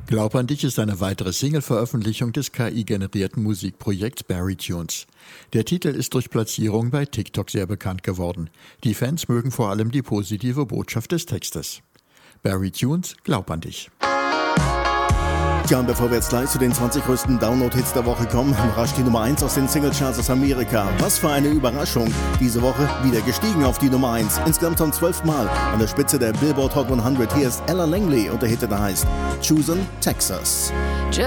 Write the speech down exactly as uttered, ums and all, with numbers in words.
Glaub an dich ist eine weitere Single-Veröffentlichung des K I-generierten Musikprojekts Barry Tunes. Der Titel ist durch Platzierung bei TikTok sehr bekannt geworden. Die Fans mögen vor allem die positive Botschaft des Textes. Barry Tunes, Glaub an dich. Tja, und bevor wir jetzt gleich zu den zwanzig größten Download-Hits der Woche kommen, rascht die Nummer eins aus den Singlecharts aus Amerika. Was für eine Überraschung. Diese Woche wieder gestiegen auf die Nummer eins. Insgesamt zum zwölften Mal an der Spitze der Billboard Hot hundert. Hier ist Ella Langley und der Hit, der heißt Choosing Texas.